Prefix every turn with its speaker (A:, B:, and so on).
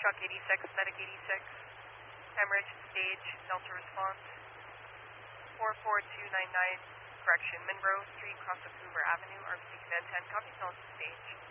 A: Truck 86, Medic 86, hemorrhage stage, Delta response, 44299, correction, Monroe Street, cross of Hoover Avenue, RBC Command 10, copy, solid to stage.